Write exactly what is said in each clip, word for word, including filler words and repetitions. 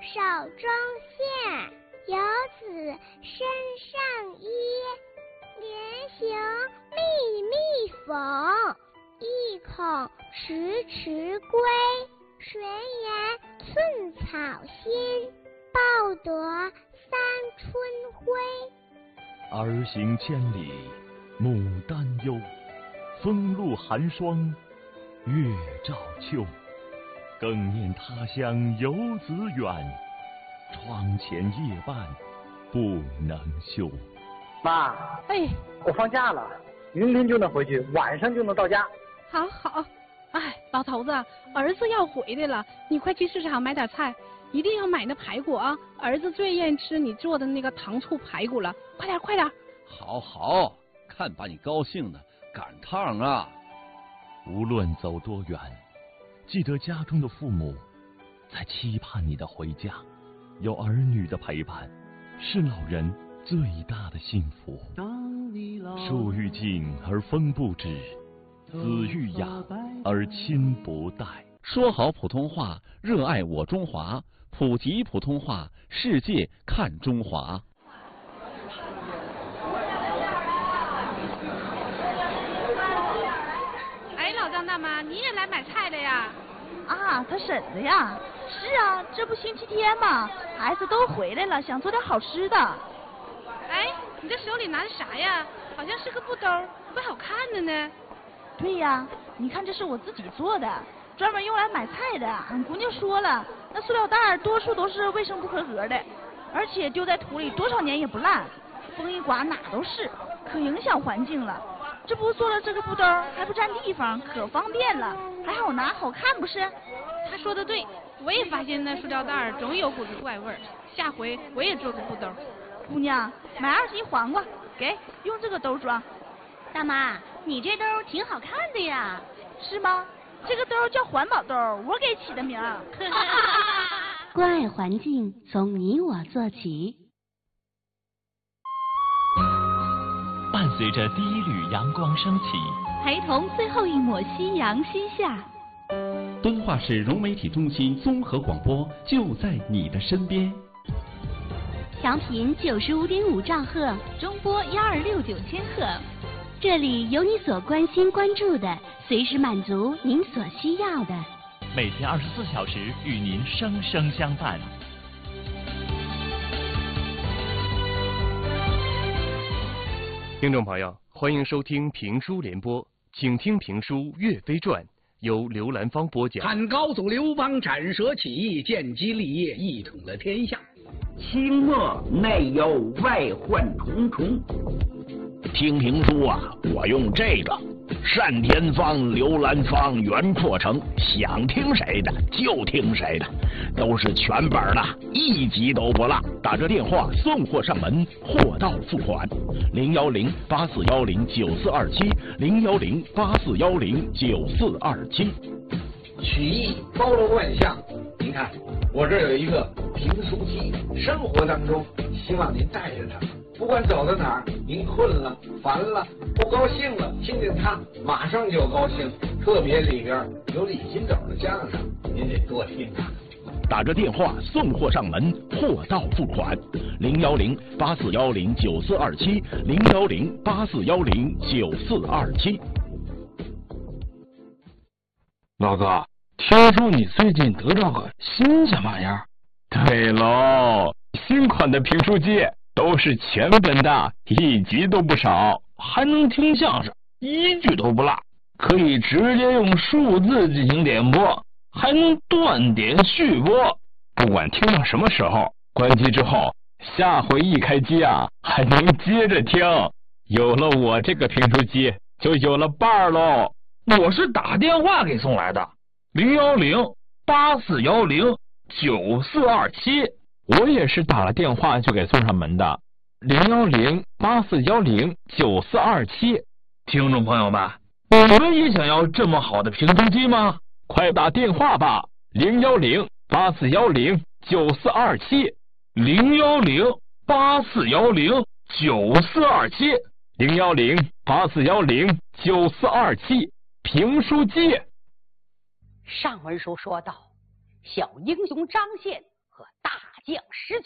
手中线，游子身上衣。连行密密缝，意恐迟迟归。谁言寸草心，报得三春晖。 儿行千里母担忧，风露寒霜月照秋。更念他乡游子远，窗前夜半不能休。 妈， 哎， 我放假了，明天就能回去，晚上就能到家。 好好，哎，老头子，儿子要回来了，你快去市场买点菜，一定要买那排骨啊！儿子最愿意吃你做的那个糖醋排骨了，快点快点！ 好好，看把你高兴的，赶趟啊！ 无论走多远，记得家中的父母在期盼你的回家，有儿女的陪伴，是老人最大的幸福。树欲静而风不止，子欲雅而亲不待。 说好普通话，热爱我中华，普及普通话，世界看中华。 哎，老张大妈，你也来买菜了呀？ 啊，他婶子呀。是啊，这不星期天嘛，孩子都回来了，想做点好吃的。 哎，你这手里拿的啥呀？好像是个布兜，怪好看的呢。 对呀，你看这是我自己做的，专门用来买菜的。俺姑娘说了，那塑料袋多数都是卫生不合格的，而且丢在土里多少年也不烂，风一刮哪都是，可影响环境了。这不做了这个布兜还不占地方，可方便了，还好拿好看不是？ 他说的对，我也发现那塑料袋总有股子怪味儿，下回我也做个布兜。 姑娘，买二斤黄瓜，给用这个兜装。 大妈，你这兜挺好看的呀。 是吗？这个兜叫环保兜，我给起的名儿。 关爱环境，从你我做起。 伴随着第一缕阳光升起， 陪同最后一抹夕阳西下。 敦化市融媒体中心综合广播就在你的身边。 调频九十五点五兆赫， 中波幺二六九千赫。 这里有你所关心关注的，随时满足您所需要的。 每天二十四小时与您生生相伴。 听众朋友，欢迎收听评书联播，请听评书《岳飞传》，由刘兰芳播讲。 汉高祖刘邦斩蛇起义，建基立业，一统了天下。 清末内忧外患重重。 听评书啊，我用这个单田芳、刘兰芳、袁阔成，想听谁的就听谁的，都是全本的，一集都不落。打这电话送货上门，货到付款。零幺零八四幺零九四二七，零幺零八四幺零九四二七。 曲艺包罗万象，您看我这儿有一个评书机，生活当中希望您带着它。不管走到哪儿，您困了、烦了、不高兴了，听见它马上就高兴。特别里边有李金斗的相声，您得多听它。 打着电话送货上门，货到付款。零幺零八四幺零九四二七，零幺零八四幺零九四二七。 老哥，听说你最近得到个新鲜玩意儿？ 对喽，新款的评书机。都是全本的，一集都不少，还能听相声，一句都不落，可以直接用数字进行点播，还能断点续播。不管听到什么时候，关机之后，下回一开机啊，还能接着听。有了我这个评书机，就有了伴儿喽。 我是打电话给送来的，零幺零八四幺零九四二七。 我也是打了电话就给送上门的，零幺零八四幺零九四二七。 听众朋友们，你们也想要这么好的评书机吗？ 快打电话吧，零幺零八四幺零九四二七， 零幺零八四幺零九四二七， 零幺零八四幺零九四二七，评书机。 上文书说到，小英雄张宪和大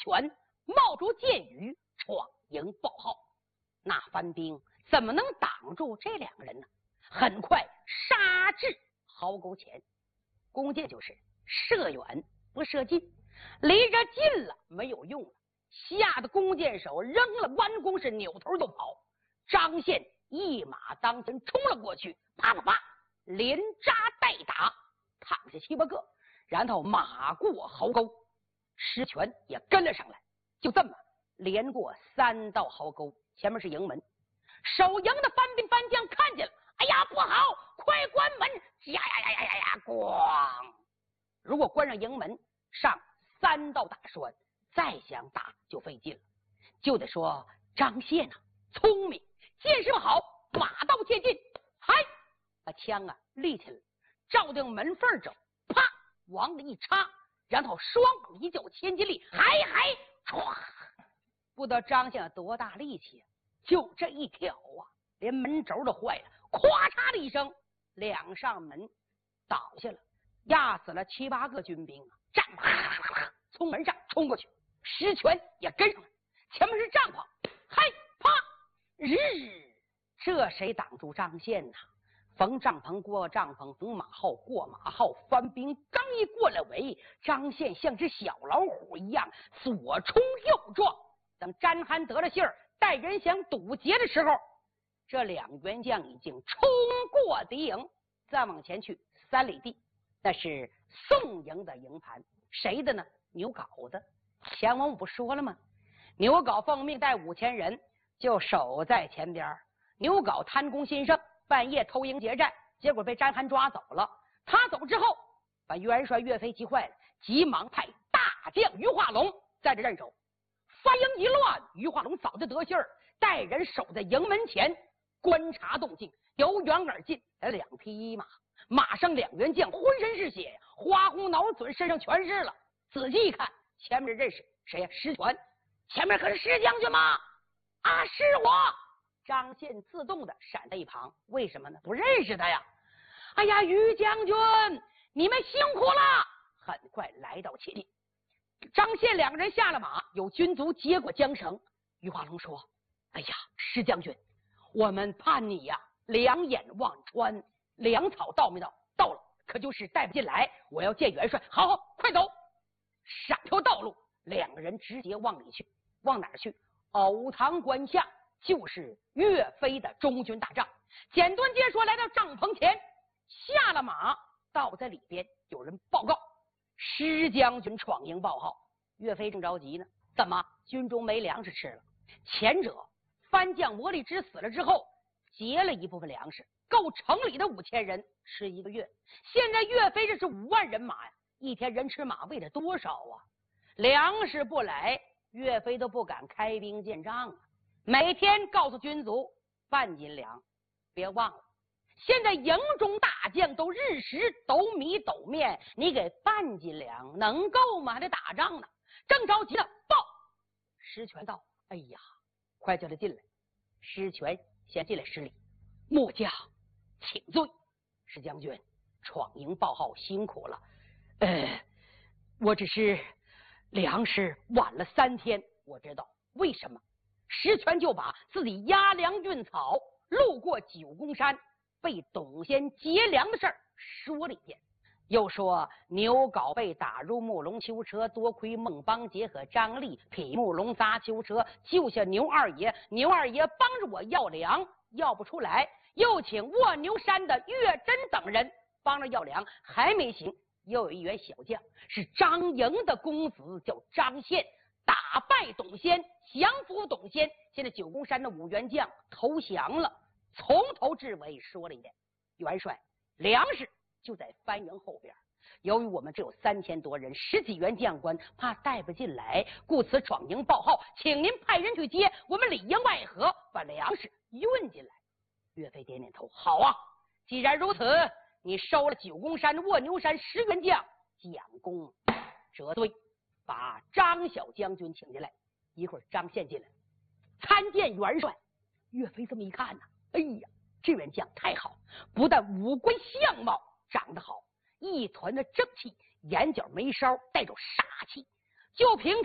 权冒出箭雨闯营报号。那番兵怎么能挡住这两个人呢？很快杀至壕沟前。弓箭就是射远不射近，离着近了没有用了，吓得弓箭手扔了弯弓，是扭头就跑。张宪一马当前冲了过去，啪啪啪，连扎带打，躺下七八个，然后马过壕沟，石泉也跟了上来，就这么连过三道壕沟，前面是营门。守营的番兵番将看见了，哎呀，不好，快关门！呀呀呀呀呀呀！咣！如果关上营门，上三道大栓，再想打就费劲了。就得说张宪啊，聪明，见势不好，马到接近，嗨，把枪啊立起来，照定门缝走，啪，往里一插，然后双膀一脚千斤力，嗨嗨，唰！不知道张宪有多大力气啊，就这一挑啊，连门轴都坏了，咵嚓的一声，两扇门倒下了，压死了七八个军兵啊！战啪，从门上冲过去，石泉也跟上了，前面是帐篷，嗨啪，日，这谁挡住张宪呐？逢帐篷过帐篷，逢马号过马号，番兵刚一过了围，张宪像只小老虎一样左冲右撞。等詹憨得了信儿，带人想堵截的时候，这两员将已经冲过敌营，再往前去三里地，那是宋营的营盘，谁的呢？牛皋的。前文我不说了吗？牛皋奉命带五千人就守在前边。牛皋贪功心盛，半夜偷营劫寨，结果被詹憨抓走了。他走之后，把元帅岳飞急坏了，急忙派大将于化龙在这镇守。番营一乱，于化龙早就得信儿，带人守在营门前观察动静。由远而近来两匹马，马上两员将浑身是血，花红脑嘴身上全是了。仔细一看，前面认识谁呀？石泉。前面可是石将军吗？啊，是我。张宪自动的闪在一旁，为什么呢？不认识他呀。哎呀，于将军，你们辛苦了。很快来到前面，张宪两个人下了马，有军卒接过缰绳。于化龙说：“哎呀，石将军，我们盼你呀，两眼望穿，粮草到没到？到了，可就是带不进来。我要见元帅。好好，快走！”闪条道路，两个人直接往里去。往哪儿去？藕塘关下，就是岳飞的中军大帐。简短截说，来到帐篷前，下了马，倒在里边。有人报告，石将军闯营报号。岳飞正着急呢，怎么军中没粮食吃了？前者番将魔力之死了之后，劫了一部分粮食，够城里的五千人吃一个月。现在岳飞这是五万人马呀，一天人吃马喂了多少啊？粮食不来，岳飞都不敢开兵见仗啊。每天告诉军卒半斤粮，别忘了，现在营中大将都日食斗米斗面，你给半斤粮能够吗？还得打仗呢。正着急了，报石泉道：“哎呀，快叫他进来。”石泉先进来施礼：“末将请罪。石将军闯营报号辛苦了，呃，我只是粮食晚了三天。我知道为什么。”石泉就把自己押粮运草，路过九宫山被董先劫粮的事儿说了一遍。又说牛皋被打入木龙囚车，多亏孟邦杰和张力劈木龙砸囚车，救下牛二爷。牛二爷帮着我要粮，要不出来，又请卧牛山的岳真等人帮着要粮，还没行。又有一员小将是张营的公子，叫张宪，打败董先，降服董先。现在九宫山的五员将投降了，从头至尾说了一遍。元帅，粮食就在番营后边，由于我们只有三千多人，十几员将官怕带不进来，故此闯营报号，请您派人去接，我们里应外合把粮食运进来。岳飞点点头，好啊，既然如此，你收了九宫山、卧牛山十员将，将功折罪，把张小将军请进来。一会儿张宪进来参见元帅。岳飞这么一看呢、啊，哎呀，这员将太好，不但五官相貌长得好，一团的正气，眼角眉梢带着杀气，就凭他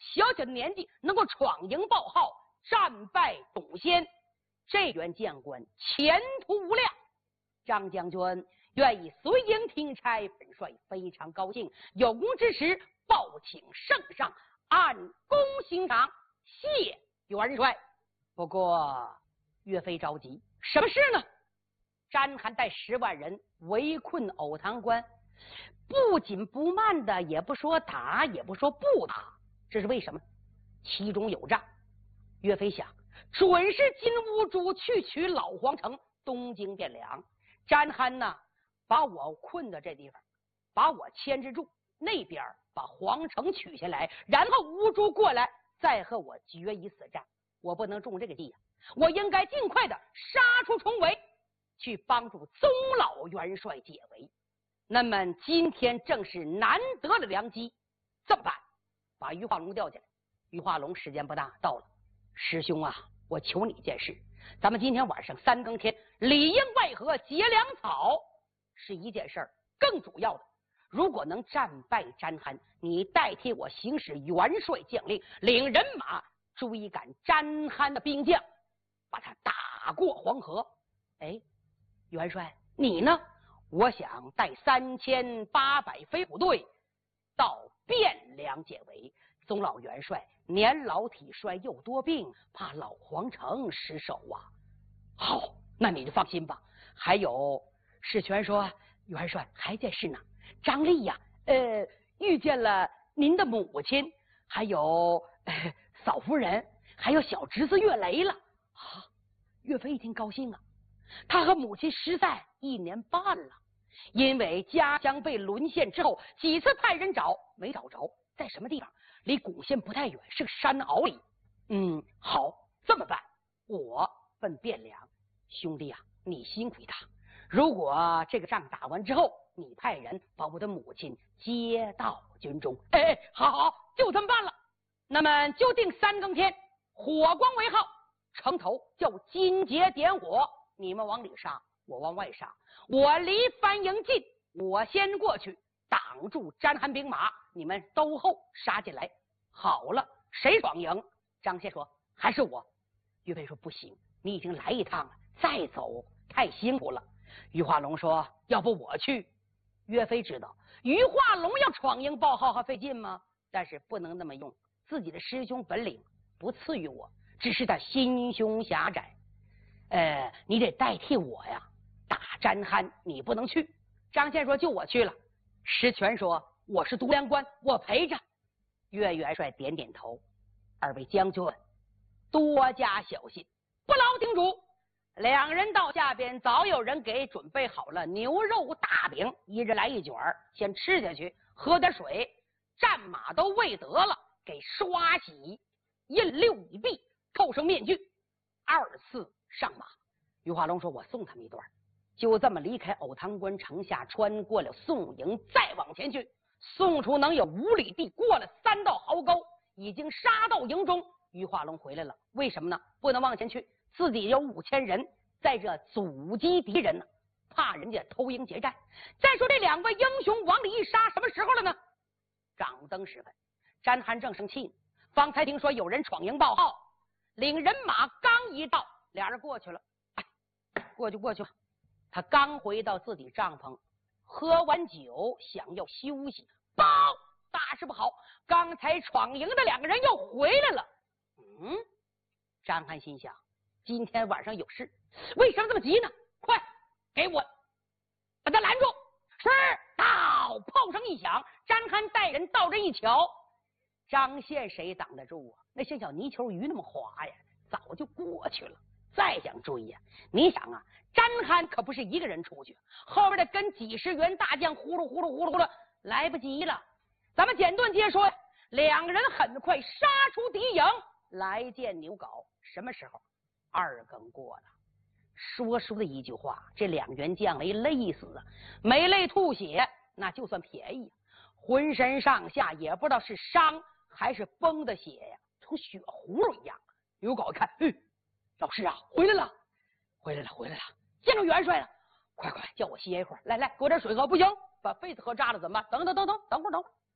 小小的年纪能够闯营报号，战败董先，这员将官前途无量。张将军愿意随营听差，本帅非常高兴，有功之时报请圣上按功行赏，谢元帅。不过岳飞着急，什么事呢？詹邯带十万人围困藕塘关，不紧不慢的，也不说打，也不说不打，这是为什么？其中有诈。岳飞想，准是金兀术去取老皇城，东京汴梁。詹邯呢，把我困在这地方，把我牵制住，那边把皇城取下来，然后兀术过来，再和我决一死战。我不能中这个计呀、啊，我应该尽快的杀出重围，去帮助宗老元帅解围。那么今天正是难得的良机，这么办？把于化龙调进来。于化龙时间不大，到了。师兄啊，我求你一件事，咱们今天晚上三更天里应外合结粮草是一件事儿，更主要的，如果能战败詹邯，你代替我行使元帅将令，领人马追赶詹邯的兵将，把他打过黄河。哎，元帅你呢？我想带三千八百飞虎队到汴梁解围。宗老元帅年老体衰又多病，怕老皇城失守啊。好，那你就放心吧。还有史全说，元帅还件事呢，张丽呀、啊，呃，遇见了您的母亲，还有、呃、嫂夫人，还有小侄子岳雷了。啊，岳飞一听高兴啊，他和母亲失散一年半了，因为家乡被沦陷之后，几次派人找没找着，在什么地方？离巩县不太远，是个山坳里。嗯，好，这么办，我奔汴梁。兄弟啊，你辛苦一趟。如果这个仗打完之后，你派人把我的母亲接到军中。哎，好好，就这么办了。那么就定三更天，火光为号，城头叫金节点火，你们往里杀，我往外杀。我离番营近，我先过去挡住詹邯兵马，你们都后杀进来。好了，谁闯营？张宪说还是我。岳飞说不行，你已经来一趟了，再走太辛苦了。于化龙说要不我去。岳飞知道于化龙要闯营报号还费劲吗？但是不能那么用，自己的师兄本领不次于我，只是他心胸狭窄。呃，你得代替我呀，打詹邯你不能去。张宪说就我去了。石泉说我是督粮官，我陪着。岳元帅点点头，二位将军多加小心，不劳叮嘱。两人到下边，早有人给准备好了牛肉大饼，一人来一卷，先吃下去，喝点水。战马都喂得了，给刷洗，印六已毕，扣上面具，二次上马。于化龙说我送他们一段。就这么离开藕塘关城下，穿过了宋营，再往前去，宋出能有五里地，过了三道壕沟，已经杀到营中。于化龙回来了，为什么呢？不能往前去，自己有五千人在这阻击敌人呢，怕人家偷营劫寨。再说这两位英雄往里一杀，什么时候了呢？掌灯时分，詹邯正生气呢，方才听说有人闯营报号，领人马刚一到，俩人过去了，哎，过去过去。他刚回到自己帐篷，喝完酒想要休息，报，大事不好，刚才闯营的两个人又回来了。嗯，张邯心想，今天晚上有事，为什么这么急呢？快给我把他拦住！是，到，炮声一响，张邯带人到这一瞧，张宪谁挡得住啊？那像小泥鳅鱼那么滑呀，早就过去了。再想追呀，你想啊，詹邯可不是一个人出去，后边的跟几十员大将呼噜呼噜呼噜呼噜，来不及了。咱们简短接说呀，两个人很快杀出敌营，来见牛皋。什么时候？二更过了。说出的一句话，这两员将没累死啊，没累吐血，那就算便宜，浑身上下也不知道是伤还是崩的血呀，成血葫芦一样。牛皋一看，嗯，老师啊，回来了，回来了，回来了，见着元帅了，快快叫我歇一会儿，来来，给我点水喝。不行，把被子喝炸了怎么办？等等等等，等会儿等会儿。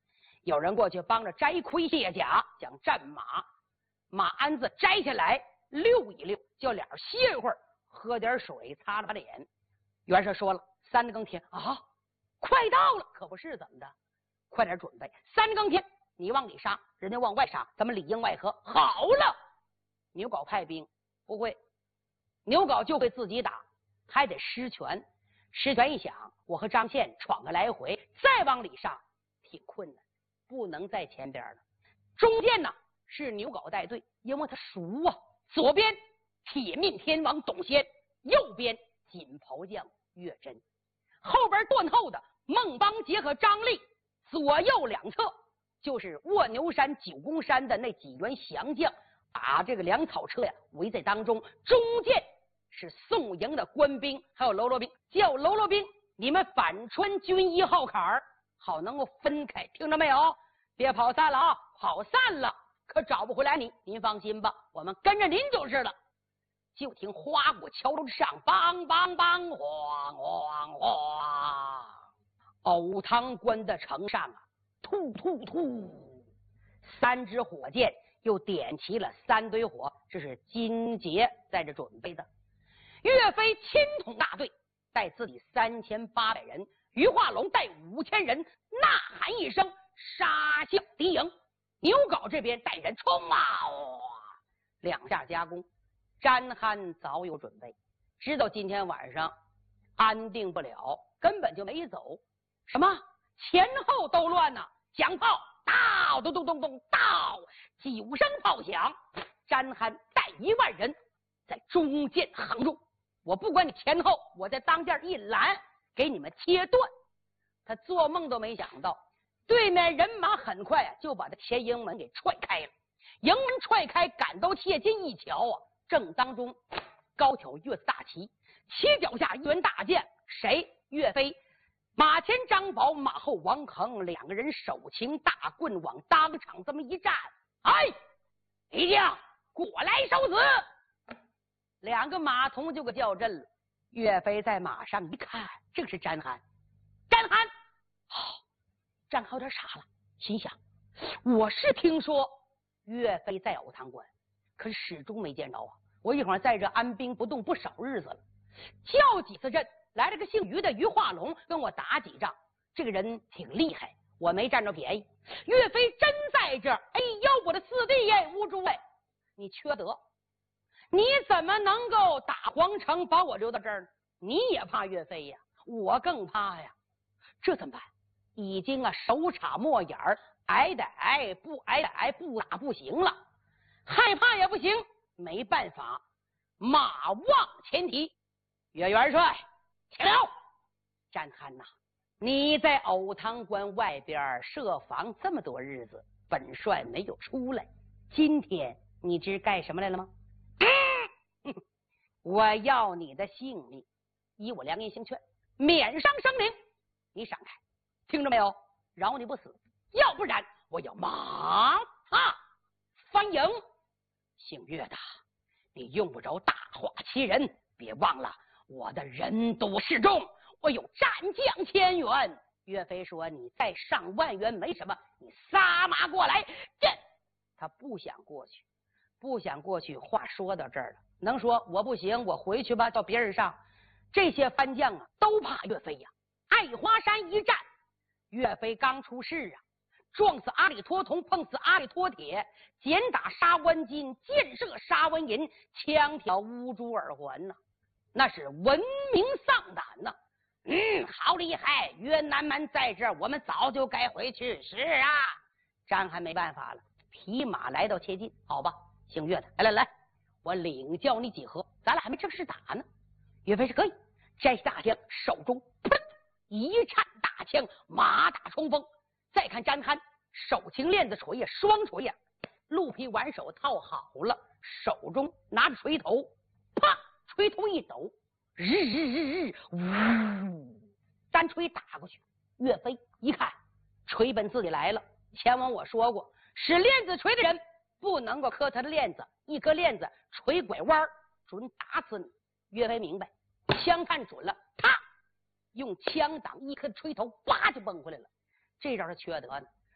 有人过去帮着摘盔卸甲，将战马马鞍子摘下来溜一溜，叫脸歇一会儿，喝点水擦了把脸。袁绍说了，三更天啊，快到了，可不是怎么的，快点准备。三更天你往里杀，人家往外杀，咱们里应外合。好了，牛皋派兵不会，牛皋就会自己打，还得施权。施权一想，我和张宪闯个来回，再往里杀挺困难，不能在前边了。中间呢是牛皋带队，因为他熟啊。左边铁命天王董贤，右边锦袍将岳真，后边断后的孟邦杰和张力，左右两侧就是卧牛山、九宫山的那几员降将，把这个粮草车呀围在当中。中间是宋营的官兵，还有喽啰兵，叫喽啰兵你们反穿军一号坎儿，好能够分开，听着没有？别跑散了啊！跑散了可找不回来你。您放心吧，我们跟着您就是了。就听花鼓敲锣上，梆梆梆，晃晃晃。藕塘关的城上啊，突突突，三支火箭又点齐了三堆火，这是金杰在这准备的。岳飞亲统大队，带自己三千八百人，于化龙带五千人，呐喊一声，杀向敌营。牛皋这边带人冲啊，两下夹攻。詹憨早有准备，知道今天晚上安定不了，根本就没走。什么前后都乱呢？响炮，到咚咚咚咚到，九声炮响。詹憨带一万人在中间横住，我不管你前后，我在当间一拦，给你们切断。他做梦都没想到，对面人马很快啊就把这前营门给踹开了。营门踹开，赶到切近一瞧啊，正当中高挑岳大旗，旗脚下一员大将，谁？岳飞。马前张宝，马后王恒，两个人手擎大棍往当场这么一站，哎，李将过来受死！两个马童就给叫阵了。岳飞在马上一看，正是詹憨。詹憨，好、哦，詹憨有点傻了，心想：我是听说岳飞在藕塘关，可是始终没见着啊！我一会儿在这安兵不动不少日子了，叫几次阵。来了个姓于的于化龙跟我打几仗，这个人挺厉害，我没占着便宜。岳飞真在这儿，哎呦，我的四弟爷，吴诸位，你缺德！你怎么能够打皇城把我留到这儿呢？你也怕岳飞呀？我更怕呀！这怎么办？已经啊手插墨眼儿，挨得挨，不挨得挨，不打不行了，害怕也不行，没办法，马望前提，岳元帅。停了，詹憨呐，你在藕塘关外边设防这么多日子，本帅没有出来。今天你知干什么来了吗？嗯、我要你的性命，以我良言相劝，免伤生灵。你闪开，听着没有？饶你不死，要不然我要马踏翻营。姓岳的，你用不着大话欺人，别忘了。我的人多势众，我有战将千员。岳飞说：“你再上万员没什么，你撒马过来。”这他不想过去，不想过去。话说到这儿了，能说我不行，我回去吧。到别人上，这些番将啊，都怕岳飞呀。爱华山一战，岳飞刚出世啊，撞死阿里托铜，碰死阿里托铁，简打沙湾金，箭射沙湾银，枪挑乌珠耳环呐、啊。那是闻名丧胆呐、啊！嗯，好厉害！岳南蛮在这儿，我们早就该回去。是啊，张还没办法了，提马来到切近，好吧，姓岳的，来来来，我领教你几何。咱俩还没正式打呢。岳飞是可以摘下大枪，手中砰一颤大枪，马打冲锋。再看詹憨，手擎链子锤呀，双锤呀，鹿皮挽手套好了，手中拿着锤头，啪！锤头一抖，日日日日，呜！单锤打过去。岳飞一看，锤奔自己来了。前文我说过，使链子锤的人不能够磕他的链子，一磕链子锤拐弯，准打死你。岳飞明白，枪看准了，啪，用枪挡一颗锤头，叭就蹦回来了。这招是缺德呢。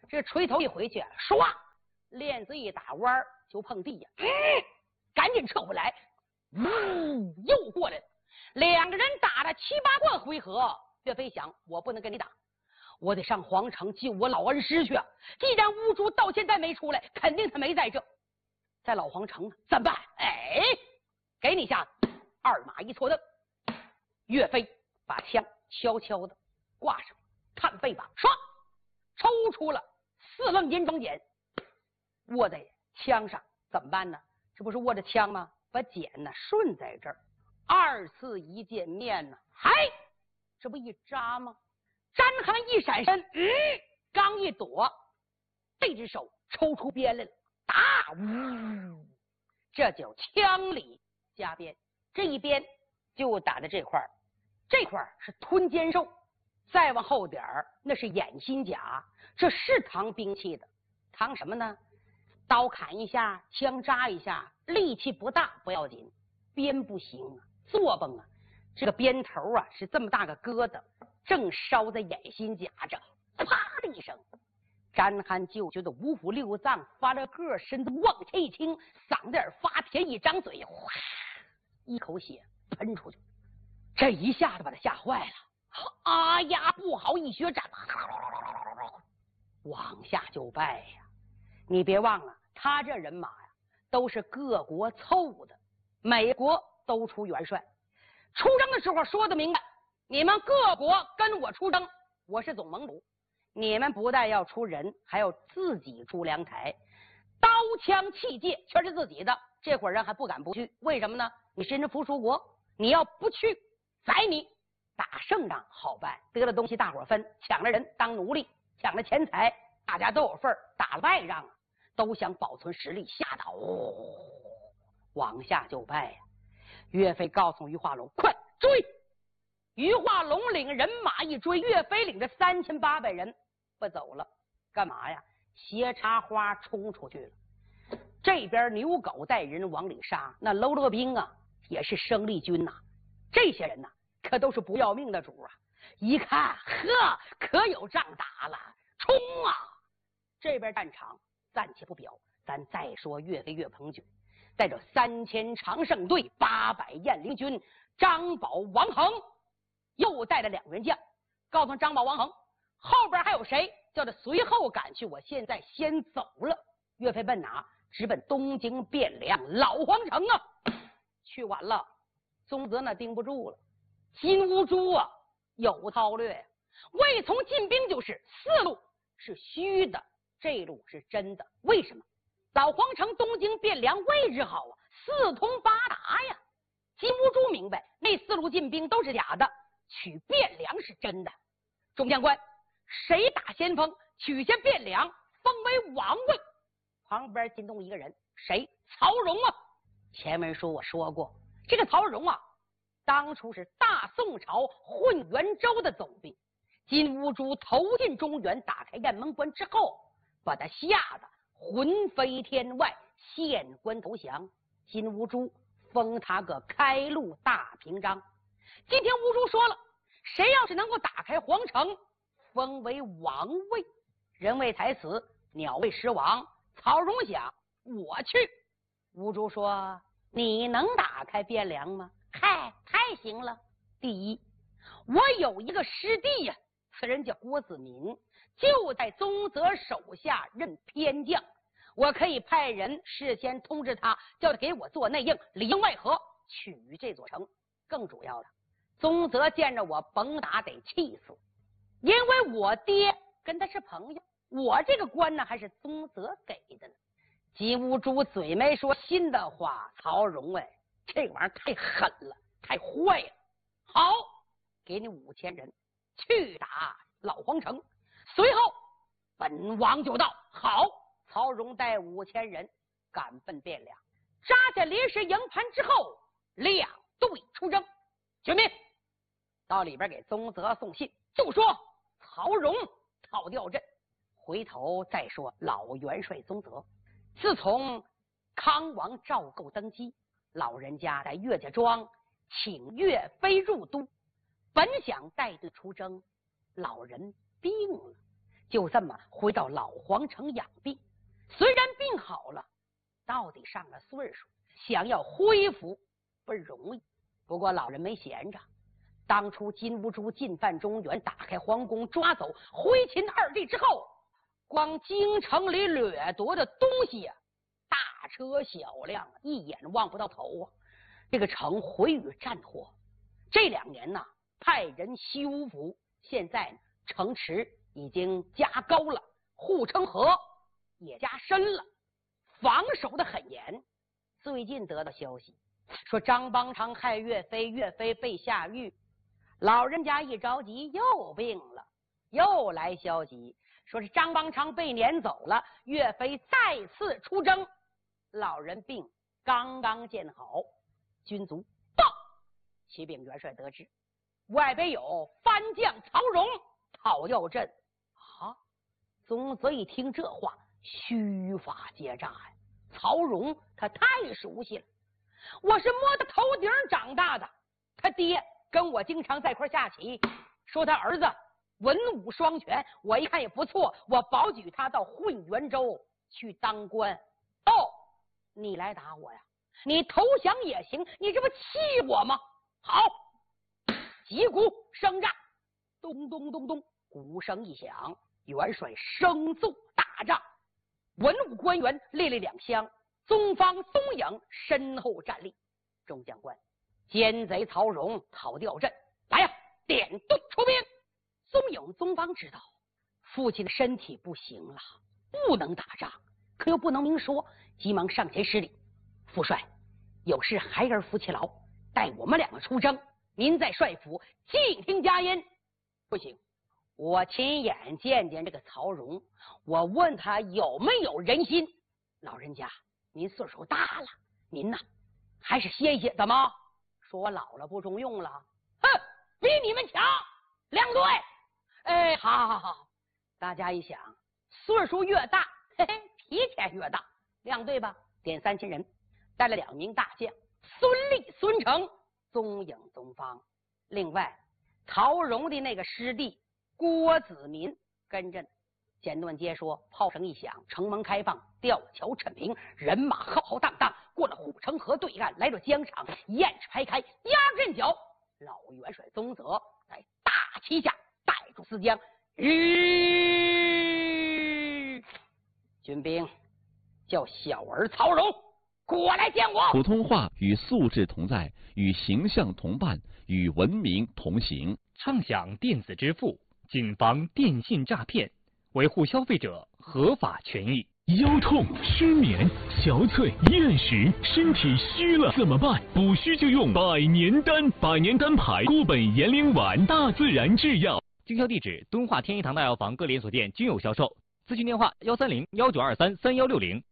这锤头一回去，唰，链子一打弯就碰地呀，嗯，赶紧撤回来，呜，又过来了。两个人打了七八个回合，岳飞想，我不能跟你打，我得上皇城救我老恩师去啊！既然乌珠到现在没出来，肯定他没在这，在老皇城呢，怎么办？哎，给你下二马一错蹬，岳飞把枪悄悄的挂上，看背把，唰，抽出了四楞银装锏，握在枪上，怎么办呢？这不是握着枪吗？把锏呢顺在这儿。二次一见面呢，嗨，这不一扎吗？张邯一闪身，嗯，刚一躲，这只手抽出鞭来了，打，呜，这叫枪里加鞭。这一鞭就打在这块儿，这块儿是吞肩兽，再往后点儿那是掩心甲，这是唐兵器的。唐什么呢？刀砍一下，枪扎一下，力气不大不要紧，鞭不行啊。坐蹦啊，这个鞭头啊是这么大个疙瘩，正烧在眼心甲着，啪的一声，张邯就觉得五腑六脏发了个，身子往前一倾，嗓子眼发甜，一张嘴，哗，一口血喷出去，这一下子把他吓坏了。啊呀，不好，一血斩，往下就败呀！你别忘了，他这人马呀都是各国凑的，美国都出元帅，出征的时候说的明白，你们各国跟我出征，我是总盟主，你们不但要出人，还要自己出粮台，刀枪器械全是自己的。这伙人还不敢不去，为什么呢？你身是附属国，你要不去宰你，打胜仗好办，得了东西大伙分，抢了人当奴隶，抢了钱财大家都有份儿，打了败仗啊，都想保存实力，吓得哦，往下就败呀。岳飞告诉于化龙，快追！于化龙领人马一追，岳飞领着三千八百人不走了，干嘛呀？斜插花冲出去了。这边牛狗带人往里杀，那喽啰兵啊也是生力军呐、啊，这些人呐、啊、可都是不要命的主啊！一看，呵，可有仗打了，冲啊！这边战场暂且不表，咱再说岳飞岳鹏举。带着三千常胜队、八百雁翎军，张宝、王衡又带了两员将，告诉张宝、王衡后边还有谁，叫他随后赶去。我现在先走了。岳飞奔哪？直奔东京汴梁老皇城啊！去晚了，宗泽那盯不住了。金兀术啊，有韬略，未从进兵就是四路是虚的，这路是真的。为什么？老皇城、东京、汴梁位置好啊，四通八达呀。金兀术明白，那四路进兵都是假的，取汴梁是真的。众将官，谁打先锋，取下汴梁，封为王位。旁边惊动一个人，谁？曹荣啊。前文书我说过，这个曹荣啊，当初是大宋朝混元州的总兵。金兀术投进中原，打开雁门关之后，把他吓得魂飞天外，献官投降。金兀术封他个开路大平章。今天兀术说了，谁要是能够打开皇城，封为王位。人为财死，鸟为食亡。曹荣想，我去。兀术说，你能打开汴梁吗？嗨，太行了。第一，我有一个师弟呀、啊，此人叫郭子民，就在宗泽手下任偏将，我可以派人事先通知他，叫他给我做内应，里应外合取这座城。更主要的，宗泽见着我甭打得气死，因为我爹跟他是朋友，我这个官呢还是宗泽给的呢。金兀术嘴没说心的话，曹荣哎，这玩意儿太狠了，太坏了。好，给你五千人去打老皇城，随后本王就到。好，曹荣带五千人赶奔汴梁，扎下临时营盘之后，两队出征。军命到里边给宗泽送信，就说曹荣逃掉阵。回头再说老元帅宗泽，自从康王赵构登基，老人家在岳家庄请岳飞入都，本想带队出征，老人病了， 就这么回到老皇城养病。虽然病好了，到底上了岁数，想要恢复不容易。不过老人没闲着，当初金兀术进犯中原，打开皇宫，抓走徽钦二帝之后，光京城里掠夺的东西呀、啊，大车小辆一眼望不到头啊！这个城毁于战火。这两年呢，派人修复，现在城池已经加高了，护城河也加深了，防守的很严。最近得到消息，说张邦昌害岳飞，岳飞被下狱，老人家一着急又病了，又来消息，说是张邦昌被撵走了，岳飞再次出征。老人病刚刚见好，军卒报，启禀元帅得知，外边有番将曹荣讨要朕。啊！宗泽一听这话，须发结扎呀！曹荣他太熟悉了，我是摸他头顶长大的，他爹跟我经常在块下棋，说他儿子文武双全，我一看也不错，我保举他到混元州去当官。哦，你来打我呀？你投降也行，你这不气我吗？好，击鼓声战，咚咚咚咚，鼓声一响，元帅声奏大帐，文武官员列列两厢，宗方宗颖身后站立。众将官，奸贼曹荣讨吊阵，来呀，点动出兵。宗颖、宗方知道父亲的身体不行了，不能打仗，可又不能明说，急忙上前施礼。父帅，有事孩儿服其劳，带我们两个出征，您在帅府静听佳音。不行，我亲眼见见这个曹荣，我问他有没有人心。老人家，您岁数大了，您呐还是歇一歇。怎么说我老了不中用了？哼，比你们强，亮队。哎，好好好，大家一想，岁数越大，嘿嘿，脾气越大，亮队吧。点三千人，带了两名大将，孙立、孙成、宗颖、宗方。另外，曹荣的那个师弟郭子民跟着呢。简短接说，炮声一响，城门开放，吊桥陈平，人马浩浩荡荡过了护城河对岸，来到疆场，雁翅排开，压阵脚。老元帅宗泽在大旗下带住四将，吁，军兵叫小儿曹荣过来见我。 普通话与素质同在，与形象同伴，与文明同行。 畅享电子支付，谨防电信诈骗，维护消费者合法权益。 腰痛、失眠、憔悴、厌食，身体虚了怎么办？补虚就用百年丹，百年丹牌固本延龄丸，大自然制药。 经销地址：敦化天一堂大药房各连锁店均有销售。咨询电话：幺三零幺九二三三幺六零。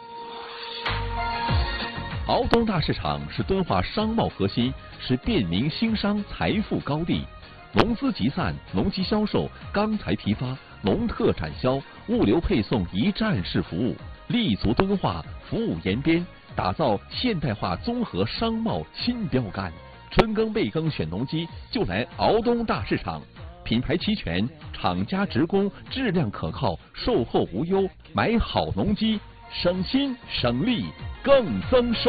敖东大市场是敦化商贸核心，是便民兴商财富高地。农资集散、农机销售、钢材批发、农特产销、物流配送一站式服务，立足敦化，服务延边，打造现代化综合商贸新标杆。春耕备耕选农机，就来敖东大市场。品牌齐全，厂家直供，质量可靠，售后无忧，买好农机，省心省力更增收。